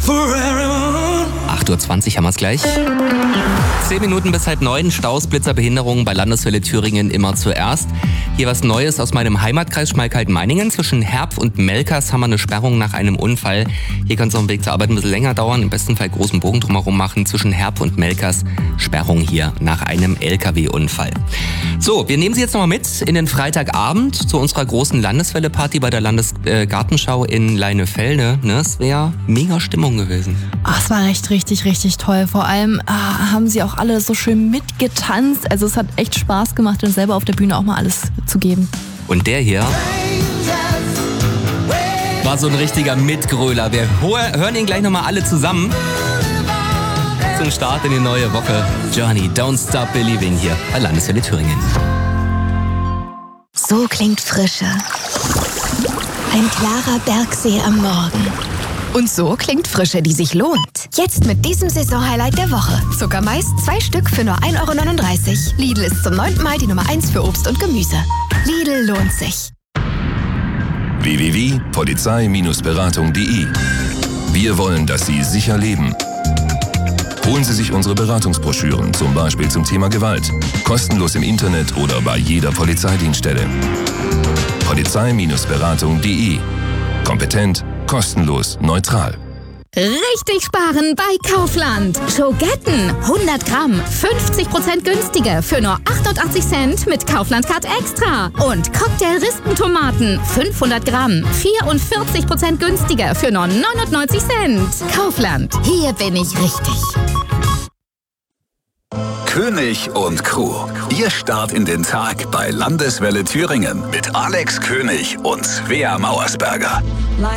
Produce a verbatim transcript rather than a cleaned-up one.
acht Uhr zwanzig haben wir es gleich. Zehn Minuten bis halb neun, Staus, Blitzer, Behinderungen bei Landeswelle Thüringen immer zuerst. Hier was Neues aus meinem Heimatkreis Schmalkalden-Meiningen. Zwischen Herpf und Melkers haben wir eine Sperrung nach einem Unfall. Hier kann es auf dem Weg zur Arbeit ein bisschen länger dauern. Im besten Fall großen Bogen drumherum machen. Zwischen Herpf und Melkers Sperrung hier nach einem L K W-Unfall. So, wir nehmen Sie jetzt nochmal mit in den Freitagabend zu unserer großen Landeswelle-Party bei der Landesgartenschau in Leinefelde. Ne, es wäre mega Stimmung gewesen. Ach, es war echt richtig, richtig toll. Vor allem ah, haben sie auch alle so schön mitgetanzt. Also es hat echt Spaß gemacht, dann selber auf der Bühne auch mal alles zu geben. Und der hier war so ein richtiger Mitgröler. Wir hören ihn gleich nochmal alle zusammen zum Start in die neue Woche. Journey, Don't Stop Believing hier bei Landeswelle Thüringen. So klingt Frische. Ein klarer Bergsee am Morgen. Und so klingt Frische, die sich lohnt. Jetzt mit diesem Saisonhighlight der Woche. Zuckermais, zwei Stück für nur ein Euro neununddreißig. Lidl ist zum neunten Mal die Nummer eins für Obst und Gemüse. Lidl lohnt sich. w w w punkt polizei Beratung punkt de. Wir wollen, dass Sie sicher leben. Holen Sie sich unsere Beratungsbroschüren, zum Beispiel zum Thema Gewalt. Kostenlos im Internet oder bei jeder Polizeidienststelle. polizei Beratung punkt de. Kompetent, kostenlos, neutral. Richtig sparen bei Kaufland. Schogetten, hundert Gramm, fünfzig Prozent günstiger für nur achtundachtzig Cent mit Kaufland Card Extra. Und Cocktail-Rispentomaten, fünfhundert Gramm, vierundvierzig Prozent günstiger für nur neunundneunzig Cent. Kaufland, hier bin ich richtig. König und Crew. Ihr Start in den Tag bei Landeswelle Thüringen mit Alex König und Svea Mauersberger.